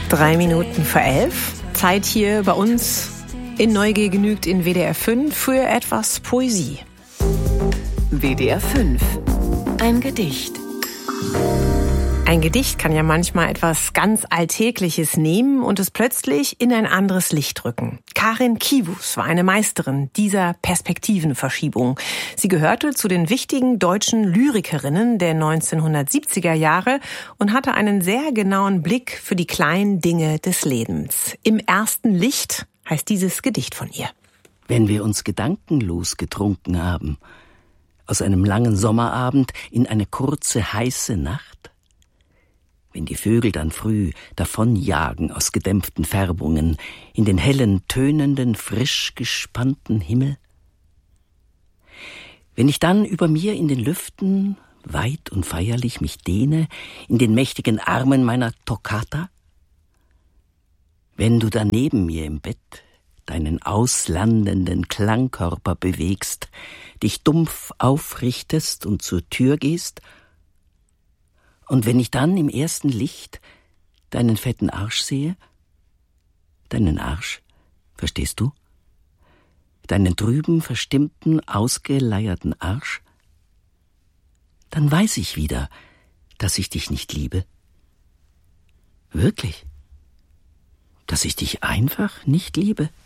11:03. Zeit hier bei uns in Neugier genügt in WDR 5 für etwas Poesie. WDR 5. Ein Gedicht. Ein Gedicht kann ja manchmal etwas ganz Alltägliches nehmen und es plötzlich in ein anderes Licht rücken. Karin Kiewus war eine Meisterin dieser Perspektivenverschiebung. Sie gehörte zu den wichtigen deutschen Lyrikerinnen der 1970er Jahre und hatte einen sehr genauen Blick für die kleinen Dinge des Lebens. Im ersten Licht heißt dieses Gedicht von ihr. Wenn wir uns gedankenlos getrunken haben, aus einem langen Sommerabend in eine kurze, heiße Nacht, wenn die Vögel dann früh davonjagen aus gedämpften Färbungen in den hellen, tönenden, frisch gespannten Himmel, wenn ich dann über mir in den Lüften weit und feierlich mich dehne, in den mächtigen Armen meiner Toccata, wenn du dann neben mir im Bett deinen auslandenden Klangkörper bewegst, dich dumpf aufrichtest und zur Tür gehst, und wenn ich dann im ersten Licht deinen fetten Arsch sehe, deinen Arsch, verstehst du? Deinen trüben, verstimmten, ausgeleierten Arsch, dann weiß ich wieder, dass ich dich nicht liebe. Wirklich? Dass ich dich einfach nicht liebe?